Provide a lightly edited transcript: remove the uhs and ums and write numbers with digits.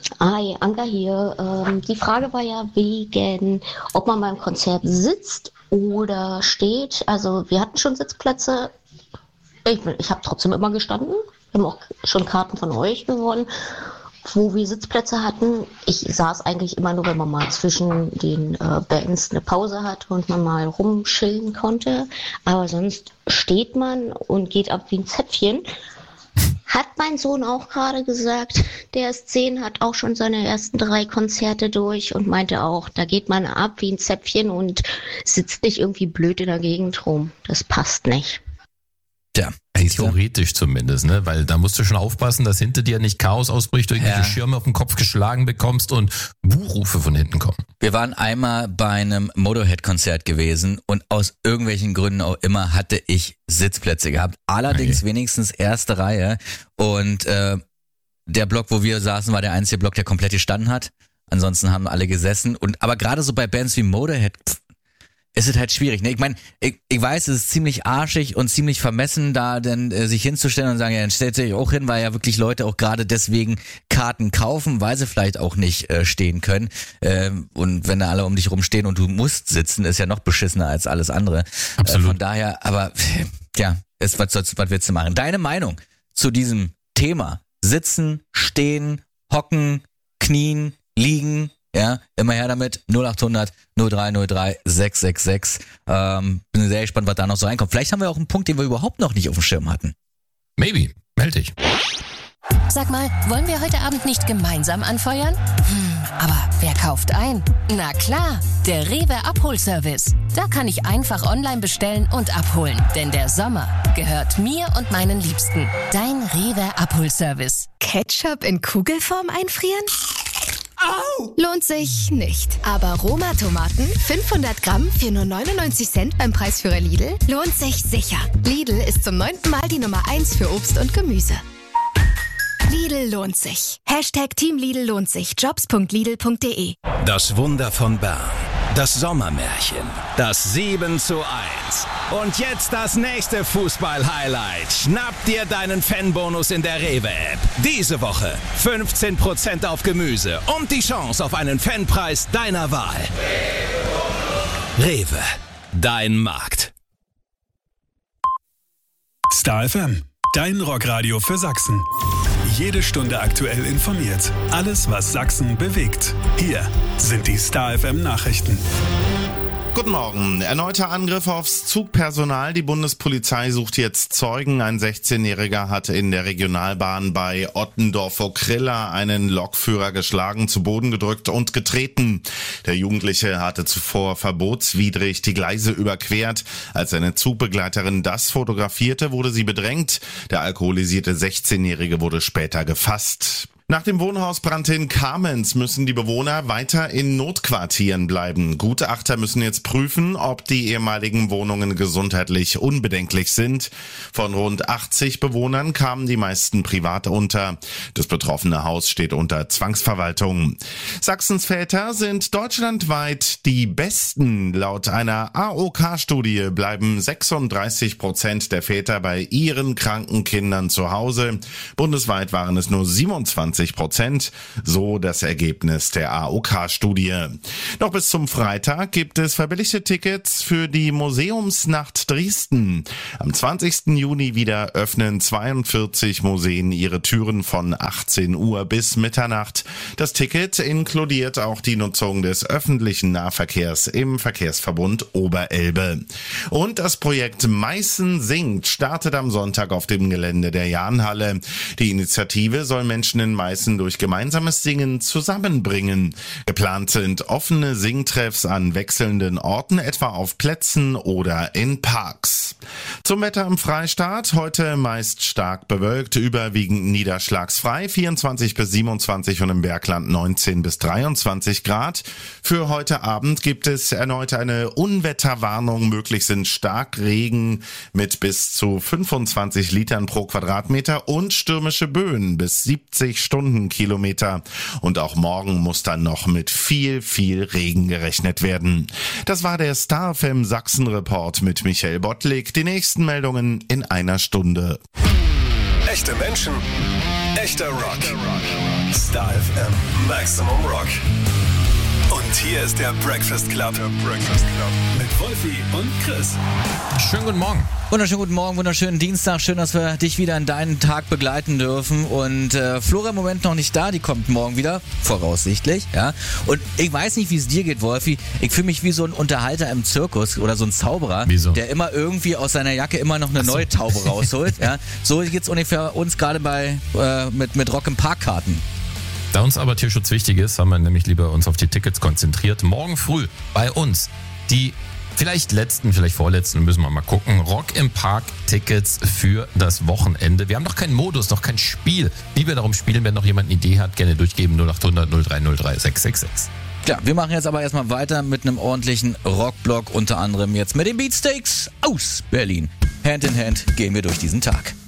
Hi, Anka hier. Die Frage war ja wegen, ob man beim Konzert sitzt oder steht. Also wir hatten schon Sitzplätze. Ich habe trotzdem immer gestanden. Wir haben auch schon Karten von euch gewonnen, wo wir Sitzplätze hatten. Ich saß eigentlich immer nur, wenn man mal zwischen den Bands eine Pause hatte und man mal rumchillen konnte. Aber sonst steht man und geht ab wie ein Zäpfchen. Hat mein Sohn auch gerade gesagt, der ist 10, hat auch schon seine ersten 3 Konzerte durch und meinte auch, da geht man ab wie ein Zäpfchen und sitzt nicht irgendwie blöd in der Gegend rum. Das passt nicht. Tja, theoretisch zumindest, ne? Weil da musst du schon aufpassen, dass hinter dir nicht Chaos ausbricht, du irgendwelche Schirme auf den Kopf geschlagen bekommst und Buhrufe von hinten kommen. Wir waren einmal bei einem Motorhead-Konzert gewesen und aus irgendwelchen Gründen auch immer hatte ich Sitzplätze gehabt. Allerdings wenigstens erste Reihe und der Block, wo wir saßen, war der einzige Block, der komplett gestanden hat. Ansonsten haben alle gesessen aber gerade so bei Bands wie Motorhead ist es halt schwierig. Ne? Ich meine, ich weiß, es ist ziemlich arschig und ziemlich vermessen, da denn sich hinzustellen und sagen, ja, dann stellt sich auch hin, weil ja wirklich Leute auch gerade deswegen Karten kaufen, weil sie vielleicht auch nicht stehen können. Und wenn da alle um dich rumstehen und du musst sitzen, ist ja noch beschissener als alles andere. Absolut. Von daher, aber ja, was willst du machen? Deine Meinung zu diesem Thema? Sitzen, stehen, hocken, knien, liegen, ja, immer her damit, 0800 0303 666. Bin sehr gespannt, was da noch so reinkommt. Vielleicht haben wir auch einen Punkt, den wir überhaupt noch nicht auf dem Schirm hatten. Maybe, melde dich. Sag mal, wollen wir heute Abend nicht gemeinsam anfeuern? Aber wer kauft ein? Na klar, der Rewe Abholservice. Da kann ich einfach online bestellen und abholen. Denn der Sommer gehört mir und meinen Liebsten. Dein Rewe Abholservice. Ketchup in Kugelform einfrieren? Au! Lohnt sich nicht. Aber Roma-Tomaten, 500 Gramm für nur 99 Cent beim Preisführer Lidl, lohnt sich sicher. Lidl ist zum 9. Mal die Nummer 1 für Obst und Gemüse. Lidl lohnt sich. Hashtag Team Lidl lohnt sich. Jobs.lidl.de. Das Wunder von Bern. Das Sommermärchen. Das 7:1. Und jetzt das nächste Fußball-Highlight. Schnapp dir deinen Fanbonus in der Rewe-App. Diese Woche 15% auf Gemüse und die Chance auf einen Fanpreis deiner Wahl. Rewe. Dein Markt. Star FM. Dein Rockradio für Sachsen. Jede Stunde aktuell informiert. Alles, was Sachsen bewegt. Hier sind die Star FM Nachrichten. Guten Morgen. Erneuter Angriff aufs Zugpersonal. Die Bundespolizei sucht jetzt Zeugen. Ein 16-Jähriger hat in der Regionalbahn bei Ottendorf-Okrilla einen Lokführer geschlagen, zu Boden gedrückt und getreten. Der Jugendliche hatte zuvor verbotswidrig die Gleise überquert. Als seine Zugbegleiterin das fotografierte, wurde sie bedrängt. Der alkoholisierte 16-Jährige wurde später gefasst. Nach dem Wohnhausbrand in Kamenz müssen die Bewohner weiter in Notquartieren bleiben. Gutachter müssen jetzt prüfen, ob die ehemaligen Wohnungen gesundheitlich unbedenklich sind. Von rund 80 Bewohnern kamen die meisten privat unter. Das betroffene Haus steht unter Zwangsverwaltung. Sachsens Väter sind deutschlandweit die besten. Laut einer AOK-Studie bleiben 36% der Väter bei ihren kranken Kindern zu Hause. Bundesweit waren es nur 27%, so das Ergebnis der AOK-Studie. Noch bis zum Freitag gibt es verbilligte Tickets für die Museumsnacht Dresden. Am 20. Juni wieder öffnen 42 Museen ihre Türen von 18 Uhr bis Mitternacht. Das Ticket inkludiert auch die Nutzung des öffentlichen Nahverkehrs im Verkehrsverbund Oberelbe. Und das Projekt Meißen singt startet am Sonntag auf dem Gelände der Jahnhalle. Die Initiative soll Menschen in Meißen durch gemeinsames Singen zusammenbringen. Geplant sind offene Singtreffs an wechselnden Orten, etwa auf Plätzen oder in Parks. Zum Wetter im Freistaat. Heute meist stark bewölkt, überwiegend niederschlagsfrei, 24 bis 27 und im Bergland 19 bis 23 Grad. Für heute Abend gibt es erneut eine Unwetterwarnung. Möglich sind Starkregen mit bis zu 25 Litern pro Quadratmeter und stürmische Böen bis 70 Stundenkilometer. Und auch morgen muss dann noch mit viel Regen gerechnet werden. Das war der Star FM Sachsen Report mit Michael Bottlik. Die nächsten Meldungen in einer Stunde. Echte Menschen, echter Rock. Star FM, Maximum Rock. Und hier ist der Breakfast Club. Mit Wolfi und Chris. Schönen guten Morgen. Wunderschönen guten Morgen, wunderschönen Dienstag. Schön, dass wir dich wieder in deinen Tag begleiten dürfen. Und Flora im Moment noch nicht da, die kommt morgen wieder, voraussichtlich. Ja. Und ich weiß nicht, wie es dir geht, Wolfi. Ich fühle mich wie so ein Unterhalter im Zirkus oder so ein Zauberer, Wieso? Der immer irgendwie aus seiner Jacke immer noch eine neue Taube rausholt. Ja. So geht's ungefähr uns gerade mit Rock im Park-Karten. Da uns aber Tierschutz wichtig ist, haben wir nämlich lieber uns auf die Tickets konzentriert. Morgen früh bei uns die vielleicht letzten, vielleicht vorletzten, müssen wir mal gucken. Rock im Park Tickets für das Wochenende. Wir haben noch keinen Modus, noch kein Spiel. Wie wir darum spielen, wenn noch jemand eine Idee hat, gerne durchgeben 0800 0303 666. Ja, wir machen jetzt aber erstmal weiter mit einem ordentlichen Rockblock, unter anderem jetzt mit den Beatsteaks aus Berlin. Hand in Hand gehen wir durch diesen Tag.